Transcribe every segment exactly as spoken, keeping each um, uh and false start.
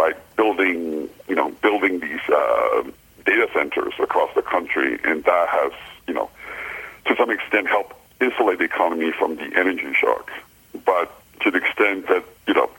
like building, you know, building these uh, data centers across the country, and that has, you know, to some extent helped insulate the economy from the energy shock. But to the extent that, you know,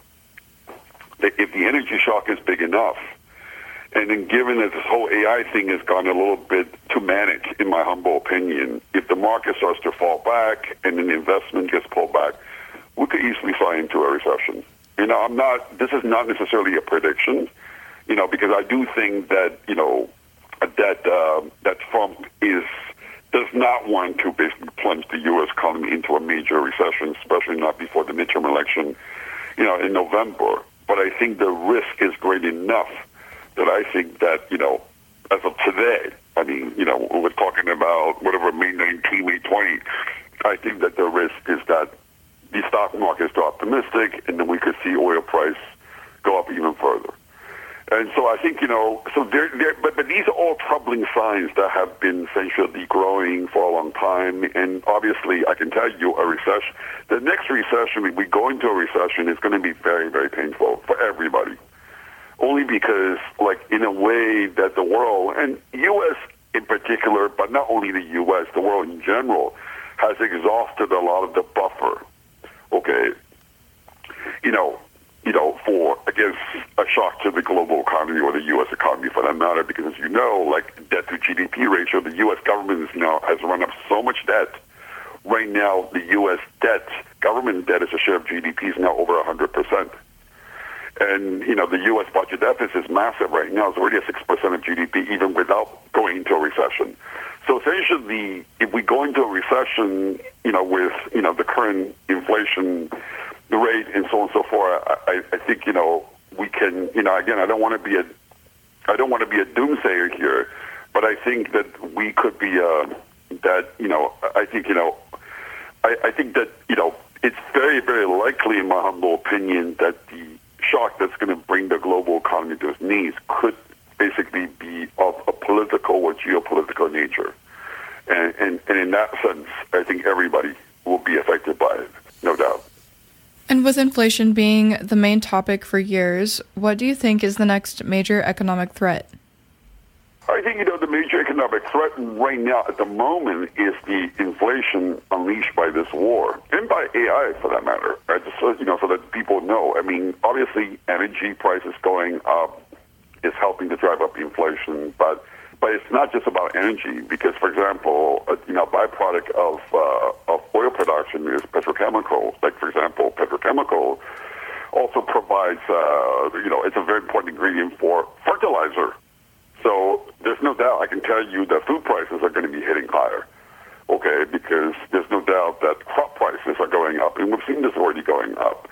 that if the energy shock is big enough, and then given that this whole A I thing has gone a little bit too manic, in my humble opinion, if the market starts to fall back and then the investment gets pulled back, we could easily fly into a recession. You know, I'm not, this is not necessarily a prediction, you know, because I do think that, you know, that, uh, that Trump is, does not want to basically plunge the U S economy into a major recession, especially not before the midterm election, you know, in November. But I think the risk is great enough that I think that, you know, as of today, I mean, you know, we're talking about whatever, May nineteenth, May twentieth, I think that the risk is that the stock market is too optimistic, and then we could see oil price go up even further. And so I think, you know, so there, there, but, but these are all troubling signs that have been essentially growing for a long time. And obviously, I can tell you a recession, the next recession, if we go into a recession, is going to be very, very painful for everybody. Only because, like, in a way that the world, and U S in particular, but not only the U S, the world in general, has exhausted a lot of the buffer, okay, you know, you know, for, against a shock to the global economy or the U S economy for that matter, because as you know, like, debt to G D P ratio, the U S government is now has run up so much debt. Right now, the U S debt, government debt as a share of G D P is now over one hundred percent. And, you know, the U S budget deficit is massive right now. It's already at six percent of G D P, even without going into a recession. So essentially, if we go into a recession, you know, with, you know, the current inflation rate and so on and so forth, I, I think, you know, we can, you know, again, I don't want to be a, I don't want to be a doomsayer here, but I think that we could be, uh, that, you know, I think, you know, I, I think that, you know, it's very, very likely, in my humble opinion, that the shock that's going to bring the global economy to its knees could basically be of a political or geopolitical nature. And, and, and in that sense, I think everybody will be affected by it, no doubt. And with inflation being the main topic for years, what do you think is the next major economic threat? I think, you know, the major economic threat right now at the moment is the inflation unleashed by this war, and by A I for that matter, right? Just so, you know, so that people know. I mean, obviously, energy prices going up is helping to drive up inflation, but but it's not just about energy, because, for example, a, you know, byproduct of uh, of oil production is petrochemicals. Like, for example, petrochemical also provides, uh, you know, it's a very important ingredient for fertilizer. So there's no doubt, I can tell you that food prices are going to be hitting higher, okay, because there's no doubt that crop prices are going up, and we've seen this already going up.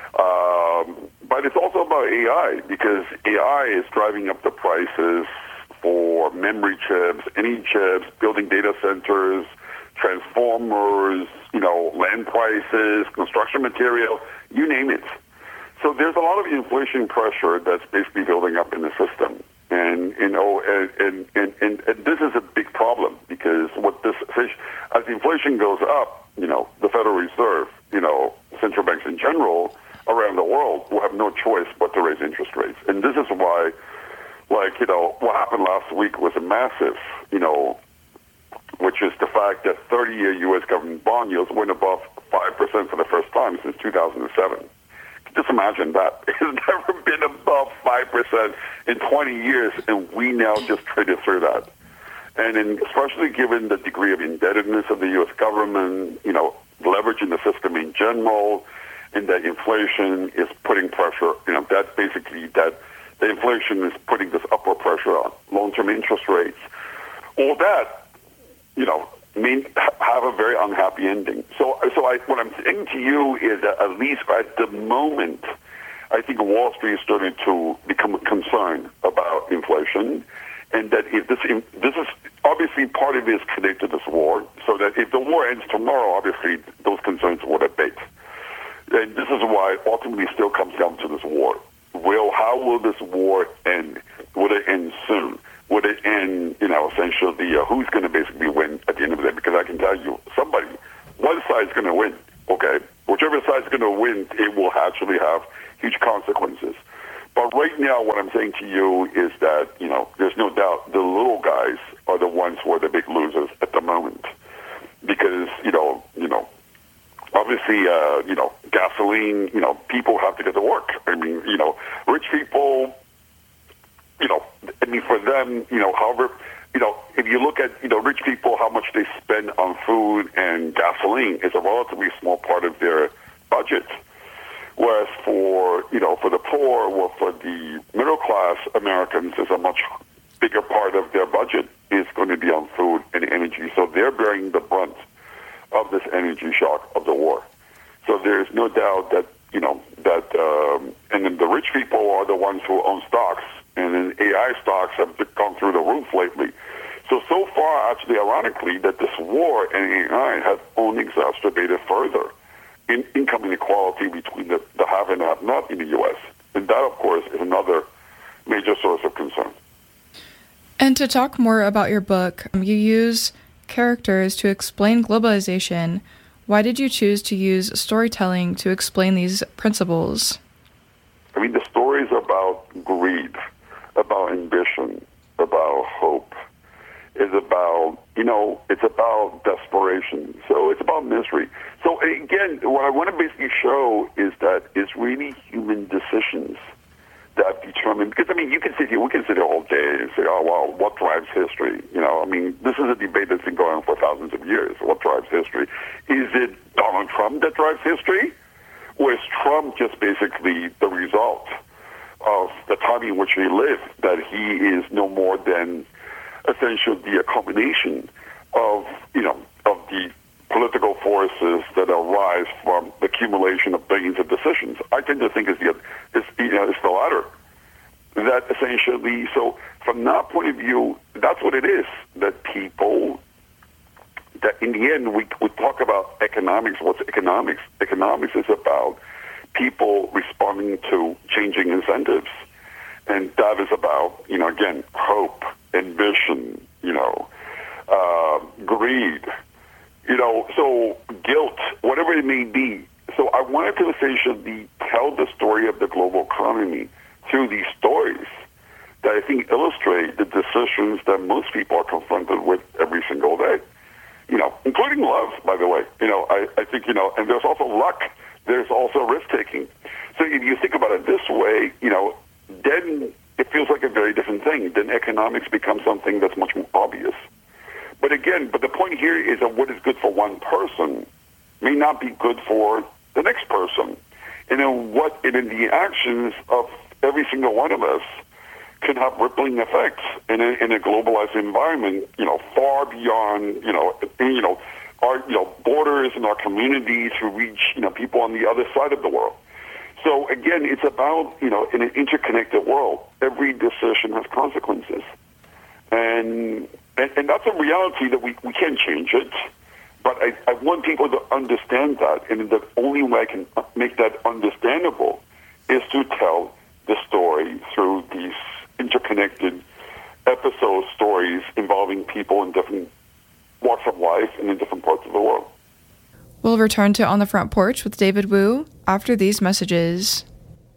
Um, but it's also about A I, because A I is driving up the prices for memory chips, any chips, building data centers, transformers, you know, land prices, construction material, you name it. So there's a lot of inflation pressure that's basically building up in the system. And, you know, and, and, and, and this is a big problem, because what this, as inflation goes up, you know, the Federal Reserve, you know, central banks in general around the world will have no choice but to raise interest rates. And this is why, like, you know, what happened last week was a massive, you know, which is the fact that thirty-year U S government bond yields went above five percent for the first time since two thousand seven. Just imagine that. It's never been above five percent in twenty years, and we now just traded through that. And in, especially given the degree of indebtedness of the U S government, you know, leverage in the system in general, and that inflation is putting pressure, you know, that basically, that the inflation is putting this upward pressure on long-term interest rates. All that, you know, mean have a very unhappy ending. So, so I, what I'm saying to you is that at least at the moment, I think Wall Street is starting to become concerned about inflation, and that if this this is obviously part of it is connected to this war. So that if the war ends tomorrow, obviously those concerns would abate. And this is why it ultimately still comes down to this war. Will how will this war end? Will it end soon? Would it end, you know, essentially, uh, who's going to basically win at the end of the day? Because I can tell you, somebody, one side's going to win, okay? Whichever side's going to win, it will actually have huge consequences. But right now, what I'm saying to you is that, you know, there's no doubt the little guys are the ones who are the big losers at the moment. Because, you know, you know, obviously, uh, you know, gasoline, you know, people have to get to work. I mean, you know, rich people, you know, I mean, for them, you know, however, you know, if you look at, you know, rich people, how much they spend on food and gasoline is a relatively small part of their budget. Whereas for, you know, for the poor or for the middle class Americans, is a much bigger part of their budget is going to be on food and energy. So they're bearing the brunt of this energy shock of the war. So there's no doubt that, you know, that, um, and then the rich people are the ones who own stocks, and then A I stocks have gone through the roof lately. So, so far, actually, ironically, that this war and A I have only exacerbated further in income inequality between the, the have and have not in the U S. And that, of course, is another major source of concern. And to talk more about your book, you use characters to explain globalization. Why did you choose to use storytelling to explain these principles? I mean, the stories are about greed, about ambition, about hope. It's about, you know, it's about desperation. So it's about misery. So again, what I want to basically show is that it's really human decisions that determine, because I mean, you can sit here, we can sit here all day and say, oh, well, what drives history? You know, I mean, this is a debate that's been going on for thousands of years. What drives history? Is it Donald Trump that drives history? Or is Trump just basically the result of the time in which he lived, that he is no more than essentially the combination of, you know, of the political forces that arise from the accumulation of billions of decisions? I tend to think it's the, it's, you know, it's the latter. That essentially, so from that point of view, that's what it is, that people, that in the end, we, we talk about economics. What's economics? Economics is about people responding to changing incentives. And that is about, you know, again, hope, ambition, you know, uh, greed, you know, so guilt, whatever it may be. So I wanted to essentially tell the story of the global economy through these stories that I think illustrate the decisions that most people are confronted with every single day, you know, including love, by the way. You know, I, I think, you know, and there's also luck. There's also risk-taking. So if you think about it this way, you know, then it feels like a very different thing. Then economics becomes something that's much more obvious. But again, but the point here is that what is good for one person may not be good for the next person. And then what, and in the actions of every single one of us can have rippling effects in a, in a globalized environment, you know, far beyond, you know, you know, our, you know, borders and our communities who reach, you know, people on the other side of the world. So again, it's about, you know, in an interconnected world, every decision has consequences. And and, and that's a reality that we, we can't change it. But I, I want people to understand that. And the only way I can make that understandable is to tell the story through these interconnected episode stories involving people in different walks of life and in different parts of the world. We'll return to On the Front Porch with David Wu after these messages.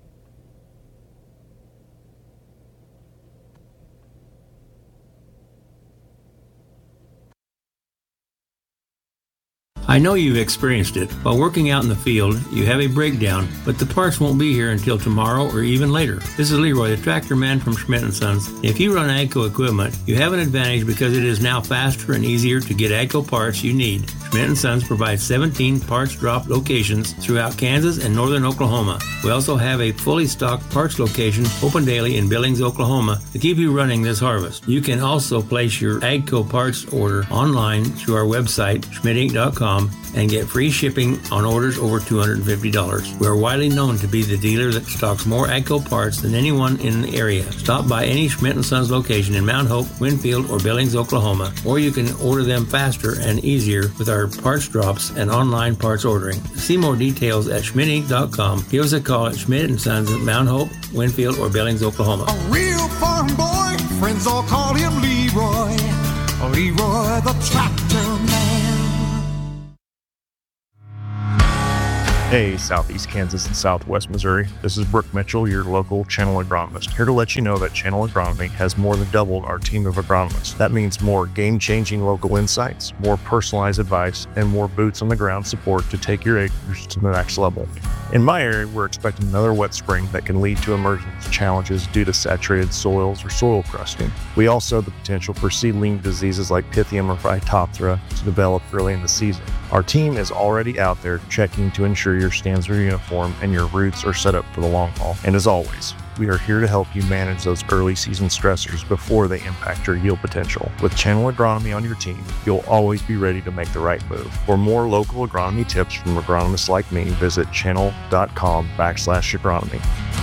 I know you've experienced it. While working out in the field, you have a breakdown, but the parts won't be here until tomorrow or even later. This is Leroy, the tractor man from Schmidt and Sons. If you run AGCO equipment, you have an advantage because it is now faster and easier to get AGCO parts you need. Schmidt and Sons provides seventeen parts drop locations throughout Kansas and northern Oklahoma. We also have a fully stocked parts location open daily in Billings, Oklahoma to keep you running this harvest. You can also place your AGCO parts order online through our website, schmidt inc dot com, and get free shipping on orders over two hundred fifty dollars. We are widely known to be the dealer that stocks more AGCO parts than anyone in the area. Stop by any Schmidt and Sons location in Mount Hope, Winfield, or Billings, Oklahoma, or you can order them faster and easier with our parts drops and online parts ordering. See more details at schmidt inc dot com. Give us a call at Schmidt and Sons at Mount Hope, Winfield, or Billings, Oklahoma. A real farm boy, friends all call him Leroy. Leroy the tractor man. Hey, Southeast Kansas and Southwest Missouri. This is Brooke Mitchell, your local Channel agronomist, here to let you know that Channel Agronomy has more than doubled our team of agronomists. That means more game-changing local insights, more personalized advice, and more boots-on-the-ground support to take your acres to the next level. In my area, we're expecting another wet spring that can lead to emergence challenges due to saturated soils or soil crusting. We also have the potential for seedling diseases like Pythium or Phytophthora to develop early in the season. Our team is already out there checking to ensure your stands are uniform and your roots are set up for the long haul. And as always, we are here to help you manage those early season stressors before they impact your yield potential. With Channel Agronomy on your team, you'll always be ready to make the right move. For more local agronomy tips from agronomists like me, visit channel.com backslash agronomy.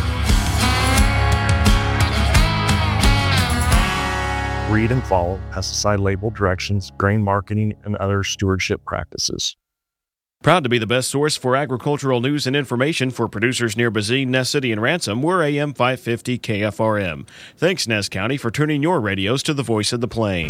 Read and follow pesticide label directions, grain marketing, and other stewardship practices. Proud to be the best source for agricultural news and information for producers near Bazine, Ness City, and Ransom. We're A M five fifty K F R M. Thanks, Ness County, for tuning your radios to the voice of the plains.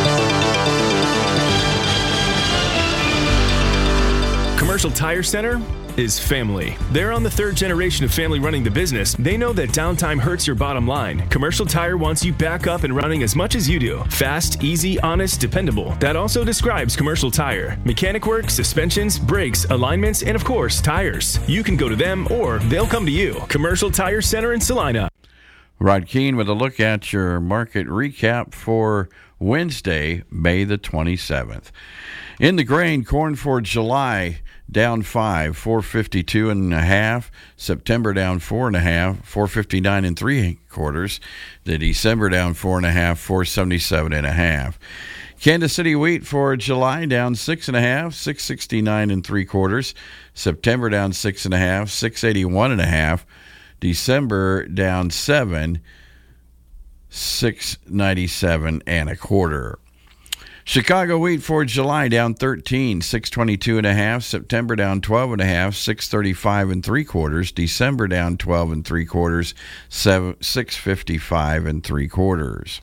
Commercial Tire Center is family. They're on the third generation of family running the business. They know that downtime hurts your bottom line. Commercial Tire wants you back up and running as much as you do. Fast, easy, honest, dependable. That also describes Commercial Tire. Mechanic work, suspensions, brakes, alignments, and of course, tires. You can go to them or they'll come to you. Commercial Tire Center in Salina. Rod Keene with a look at your market recap for Wednesday, May the twenty-seventh. In the grain, corn for July down five, four fifty-two and a half. September down four and a half, four fifty-nine and three quarters. The December down four and a half, four seventy-seven and a half. Kansas City wheat for July down six and a half, six sixty-nine and three quarters. September down six and a half, six eighty-one and a half. December down seven, six ninety-seven and a quarter. Chicago wheat for July down thirteen, six twenty-two and a half. September down twelve and a half, six thirty-five and three quarters. December down twelve and three quarters, six fifty-five and three quarters.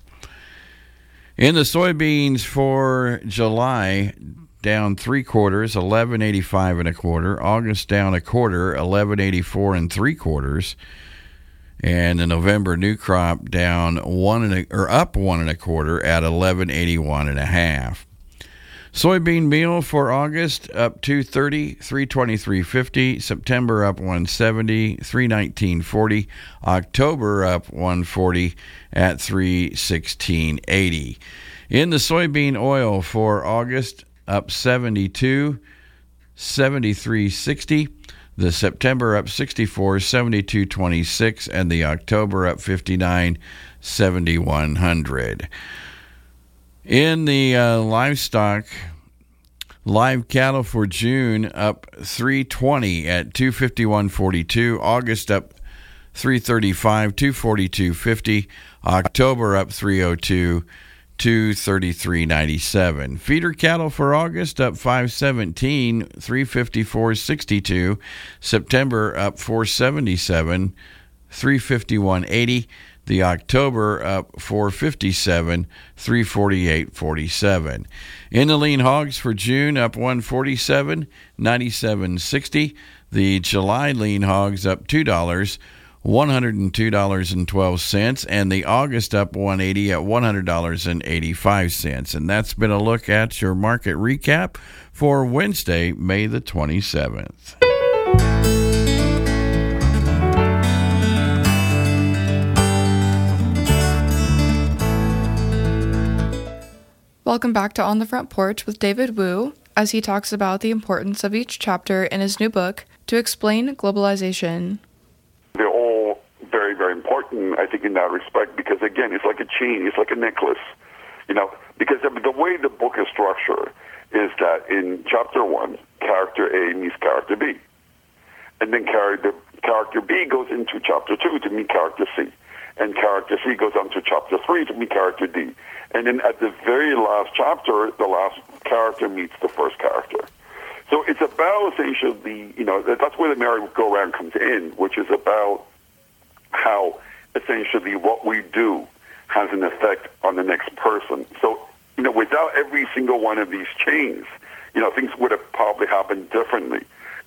In the soybeans for July, down three quarters, eleven eighty-five and a quarter. August down a quarter, eleven eighty-four and three quarters. And the November new crop down one and a, or up one and a quarter at eleven eighty-one and a half. Soybean meal for August up two thirty, three twenty-three fifty. September up one seventy, three nineteen forty. October up one forty at three sixteen eighty. In the soybean oil for August up seventy-two, seventy-three sixty. The September up sixty-four, seventy-two twenty-six, and the October up fifty-nine, seventy-one hundred. In the uh, livestock, live cattle for June up three twenty at two fifty-one forty-two. August up three thirty-five, two forty-two fifty. October up three oh two, two thirty-three ninety-seven. Feeder cattle for August up five seventeen, three fifty-four sixty-two. September up four seventy-seven, three fifty-one eighty. The October up four fifty-seven, three forty-eight forty-seven. In the lean hogs for June up one forty-seven, ninety-seven sixty. The July lean hogs up two dollars, one hundred two dollars and twelve cents, and the August up one eighty at one hundred dollars and eighty-five cents. And that's been a look at your market recap for Wednesday, May the twenty-seventh. Welcome back to On the Front Porch with David Wu, as he talks about the importance of each chapter in his new book, To Explain Globalization. They're all very, very important, I think, in that respect, because, again, it's like a chain, it's like a necklace, you know, because the, the way the book is structured is that in chapter one, character A meets character B, and then character, character B goes into chapter two to meet character C, and character C goes on to chapter three to meet character D, and then at the very last chapter, the last character meets the first character. So it's about essentially, you know, that's where the merry-go-round comes in, which is about how essentially what we do has an effect on the next person. So, you know, without every single one of these chains, you know, things would have probably happened differently.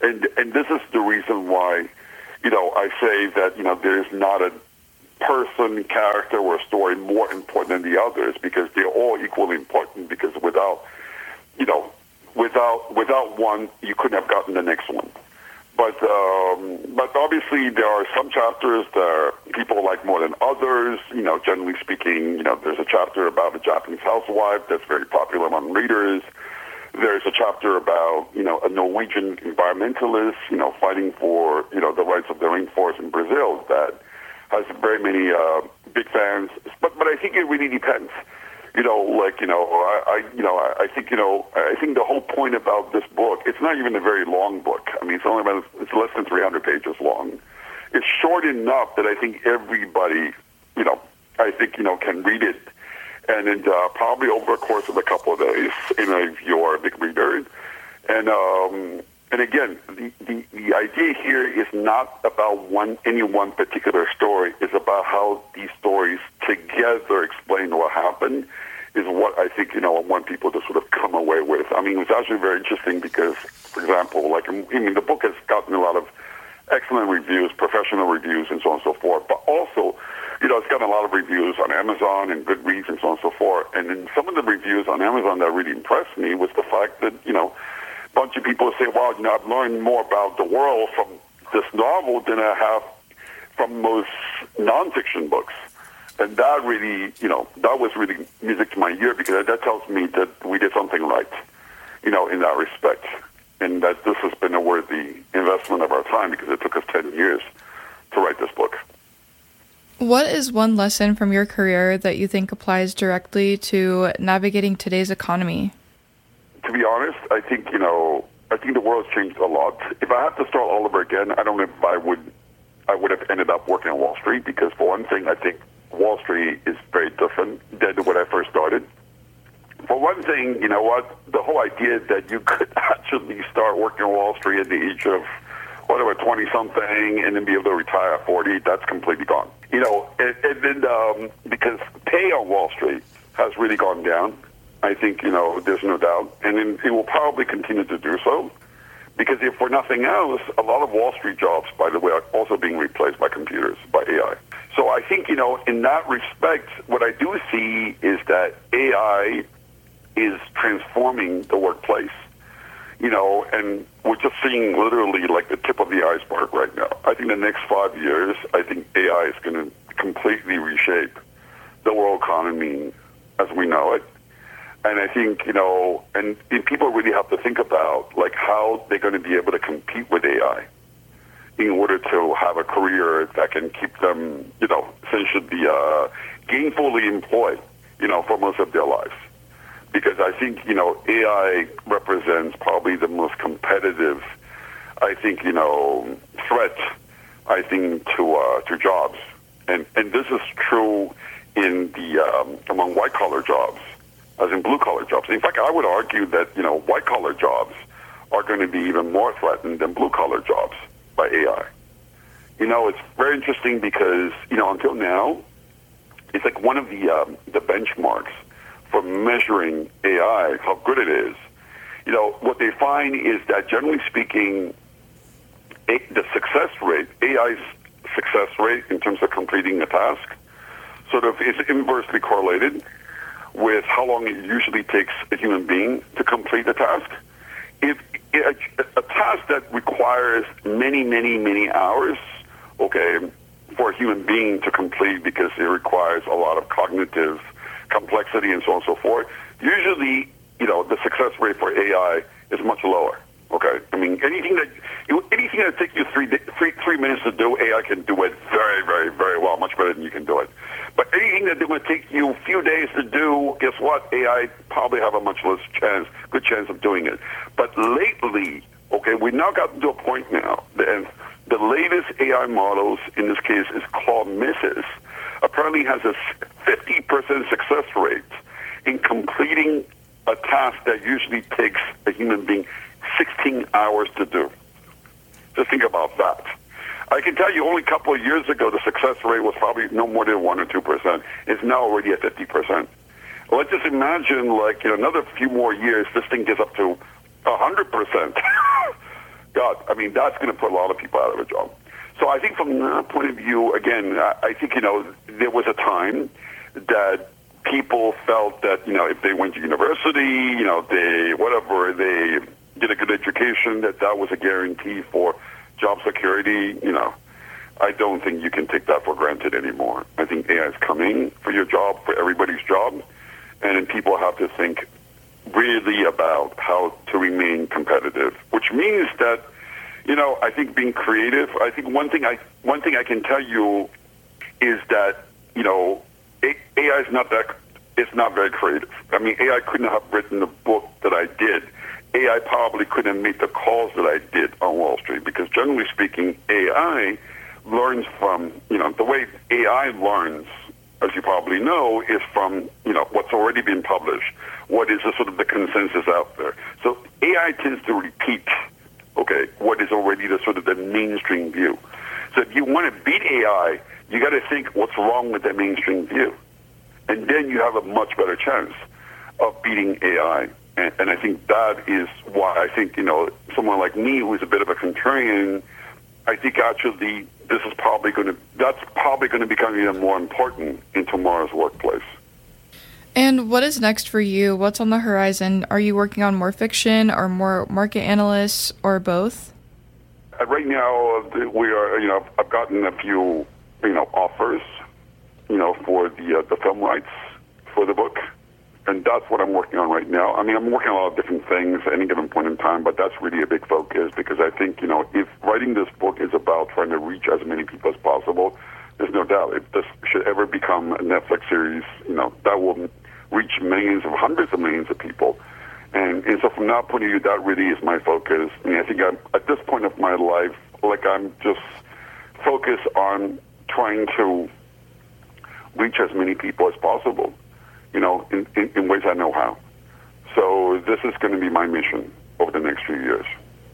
and and this is the reason why, you know, I say that, you know, there's not a person, character, or story more important than the others, because they're all equally important, because without, you know, without without one, you couldn't have gotten the next one. But um, but obviously there are some chapters that people like more than others. You know, generally speaking, you know, there's a chapter about a Japanese housewife that's very popular among readers. There's a chapter about, you know, a Norwegian environmentalist, you know, fighting for, you know, the rights of the rainforest in Brazil that has very many uh, big fans. But but I think it really depends. You know, like, you know, I, I you know, I, I think, you know, I think the whole point about this book, it's not even a very long book. I mean, it's only about, it's less than three hundred pages long. It's short enough that I think everybody, you know, I think, you know, can read it. And then uh, probably over a course of a couple of days, you know, if you're a big reader. And, um, and again, the, the, the idea here is not about one any one particular story. It's about how these stories together explain what happened, is what I think, you know, I want people to sort of come away with. I mean, it's actually very interesting because, for example, like, I mean, the book has gotten a lot of excellent reviews, professional reviews, and so on and so forth. But also, you know, it's gotten a lot of reviews on Amazon and Goodreads and so on and so forth. And then some of the reviews on Amazon that really impressed me was the fact that, you know, a bunch of people say, wow, you know, I've learned more about the world from this novel than I have from most nonfiction books. And that really, you know, that was really music to my ear, because that tells me that we did something right, you know, in that respect. And that this has been a worthy investment of our time, because it took us ten years to write this book. What is one lesson from your career that you think applies directly to navigating today's economy? To be honest, I think, you know, I think the world's changed a lot. If I had to start all over again, I don't know if I would, I would have ended up working on Wall Street, because for one thing, I think Wall Street is very different than when I first started. For one thing, you know what, the whole idea that you could actually start working on Wall Street at the age of, whatever, twenty-something, and then be able to retire at forty, that's completely gone. You know, and, and then um, because pay on Wall Street has really gone down, I think, you know, there's no doubt. And then it will probably continue to do so, because if for nothing else, a lot of Wall Street jobs, by the way, are also being replaced by computers, by A I. So I think, you know, in that respect, what I do see is that A I is transforming the workplace, you know, and we're just seeing literally like the tip of the iceberg right now. I think the next five years, I think A I is going to completely reshape the world economy as we know it. And I think, you know, and, and people really have to think about, like, how they're going to be able to compete with A I in order to have a career that can keep them, you know, essentially uh, gainfully employed, you know, for most of their lives. Because I think, you know, A I represents probably the most competitive, I think, you know, threat, I think, to uh, to jobs. And and this is true in the um, among white-collar jobs, as in blue-collar jobs. In fact, I would argue that, you know, white-collar jobs are going to be even more threatened than blue-collar jobs by A I. You know, it's very interesting because, you know, until now, it's like one of the um, the benchmarks for measuring A I, how good it is. You know, what they find is that, generally speaking, a, the success rate, A I's success rate in terms of completing a task, sort of is inversely correlated with how long it usually takes a human being to complete a task. If a, a task that requires many, many, many hours, okay, for a human being to complete because it requires a lot of cognitive complexity and so on and so forth, usually, you know, the success rate for A I is much lower. Okay, I mean, anything that you, anything that takes you three, three three minutes to do, A I can do it very, very, very well, much better than you can do it. But anything that would take you a few days to do, guess what? A I probably have a much less chance, good chance of doing it. But lately, okay, we've now gotten to a point now, and the latest A I models, in this case, is Claude Misses, apparently has a fifty percent success rate in completing a task that usually takes a human being sixteen hours to do. Just think about that. I can tell you only a couple of years ago, the success rate was probably no more than one or two percent. It's now already at fifty percent. Well, let's just imagine, like, in another few more years, this thing gets up to one hundred percent. God, I mean, that's going to put a lot of people out of a job. So I think from that point of view, again, I, I think, you know, there was a time that people felt that, you know, if they went to university, you know, they, whatever, they get a good education, that that was a guarantee for job security. You know, I don't think you can take that for granted anymore. I think A I is coming for your job, for everybody's job, and then people have to think really about how to remain competitive, which means that, you know, I think being creative, I think one thing I, one thing I can tell you is that, you know, A I is not that, it's not very creative. I mean, A I couldn't have written the book that I did. A I probably couldn't have made the calls that I did on Wall Street, because generally speaking, A I learns from, you know, the way A I learns, as you probably know, is from, you know, what's already been published, what is the sort of the consensus out there. So A I tends to repeat, okay, what is already the sort of the mainstream view. So if you want to beat A I, you got to think what's wrong with that mainstream view. And then you have a much better chance of beating A I. And, and I think that is why I think, you know, someone like me who is a bit of a contrarian, I think actually this is probably going to, that's probably going to become even more important in tomorrow's workplace. And what is next for you? What's on the horizon? Are you working on more fiction or more market analysts or both? Uh, right now, we are, you know, I've gotten a few, you know, offers, you know, for the uh, the film rights for the book. And that's what I'm working on right now. I mean, I'm working on a lot of different things at any given point in time, but that's really a big focus, because I think, you know, if writing this book is about trying to reach as many people as possible, there's no doubt if this should ever become a Netflix series, you know, that will reach millions of hundreds of millions of people. And, and so from that point of view, that really is my focus. I mean, I think I'm, at this point of my life, like I'm just focused on trying to reach as many people as possible, you know, in, in, in ways I know how. So this is going to be my mission over the next few years.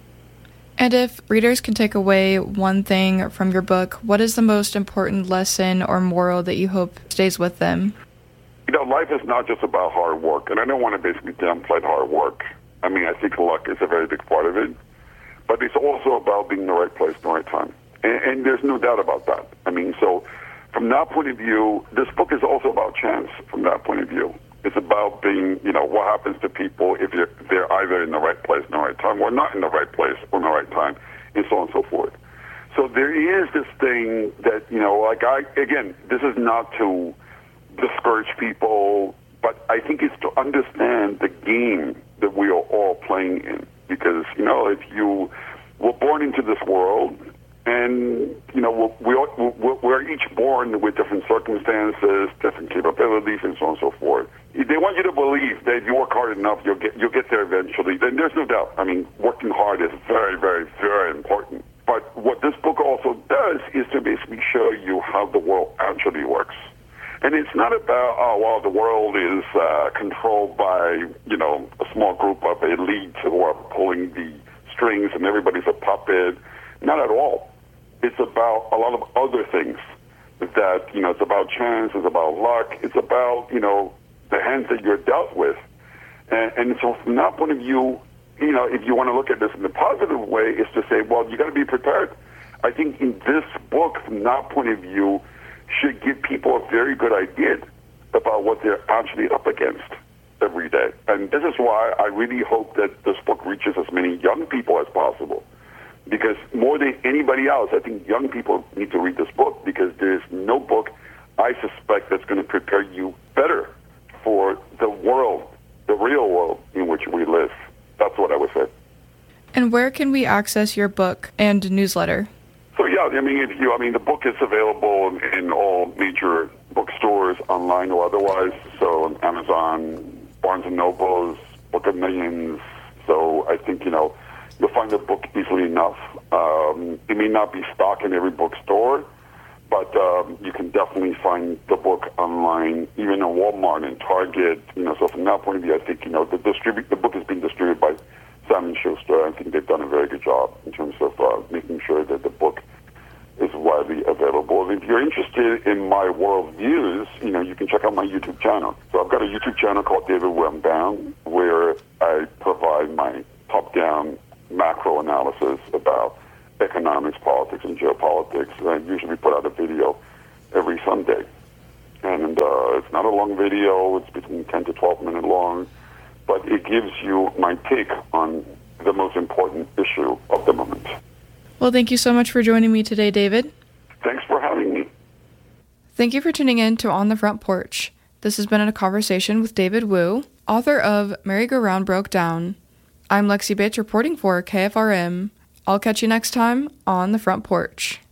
And if readers can take away one thing from your book, what is the most important lesson or moral that you hope stays with them? You know, life is not just about hard work, and I don't want to basically downplay hard work. I mean, I think luck is a very big part of it, but it's also about being in the right place at the right time. And, and there's no doubt about that. I mean, so from that point of view, this book is also about chance from that point of view. It's about being, you know, what happens to people if you're, they're either in the right place in the right time or not in the right place or in the right time, and so on and so forth. So there is this thing that, you know, like I, again, this is not to discourage people, but I think it's to understand the game that we are all playing in. Because, you know, if you were born into this world, and, you know, we're, we're, we're each born with different circumstances, different capabilities, and so on and so forth. They want you to believe that if you work hard enough, you'll get you'll get there eventually. Then there's no doubt. I mean, working hard is very, very, very important. But what this book also does is to basically show you how the world actually works. And it's not about, oh, well, the world is uh, controlled by, you know, a small group of elites who are pulling the strings and everybody's a puppet. Not at all. It's about a lot of other things that, you know, it's about chance, it's about luck, it's about, you know, the hands that you're dealt with. And, and so from that point of view, you know, if you want to look at this in a positive way, is to say, well, you got to be prepared. I think in this book, from that point of view, should give people a very good idea about what they're actually up against every day. And this is why I really hope that this book reaches as many young people as possible. Because more than anybody else, I think young people need to read this book, because there's no book, I suspect, that's going to prepare you better for the world, the real world in which we live. That's what I would say. And where can we access your book and newsletter? So, yeah, I mean, if you, I mean, the book is available in all major bookstores, online or otherwise. So, on Amazon, Barnes and Nobles, Book of Millions. So, I think, you know, you'll find the book easily enough. Um, it may not be stock in every bookstore, but um, you can definitely find the book online, even in Walmart and Target. You know, so from that point of view, I think, you know, the distribute the book is being distributed by Simon Schuster. I think they've done a very good job in terms of uh, making sure that the book is widely available. And if you're interested in my world views, you know, you can check out my YouTube channel. So I've got a YouTube channel called David Wimbound, where I provide my top-down macro analysis of not a long video. It's between ten to twelve minutes long, but it gives you my take on the most important issue of the moment. Well, thank you so much for joining me today, David. Thanks for having me. Thank you for tuning in to On the Front Porch. This has been a conversation with David Wu, author of Merry-Go-Round Broke Down. I'm Lexi Bates reporting for K F R M. I'll catch you next time on the Front Porch.